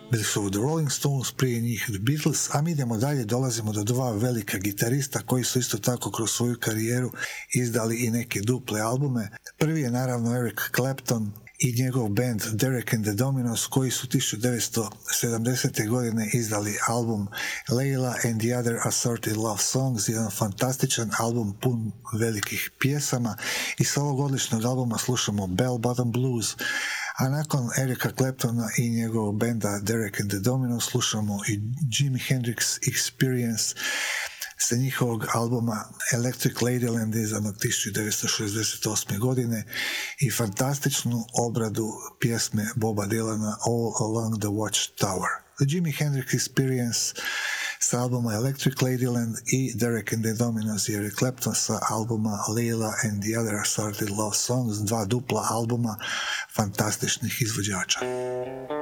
Bili su The Rolling Stones, prije njih The Beatles, a mi idemo dalje, dolazimo do dva velika gitarista koji su isto tako kroz svoju karijeru izdali i neke duple albume. Prvi je naravno Eric Clapton i njegov band Derek and the Dominos, koji su 1970. godine izdali album Layla and the Other Assorted Love Songs, jedan fantastičan album pun velikih pjesama, i sa ovog odličnog albuma slušamo Bell Bottom Blues, a nakon Erika Claptona i njegovog benda Derek and the Dominos slušamo i Jimi Hendrix Experience sa njihovog albuma Electric Ladyland iz 1968. godine i fantastičnu obradu pjesme Boba Dylana All Along the Watchtower. The Jimi Hendrix Experience sa albuma Electric Ladyland i Derek and the Dominos i Eric Clapton sa albuma Layla and the Other Assorted Love Songs, dva dupla albuma fantastičnih izvođača.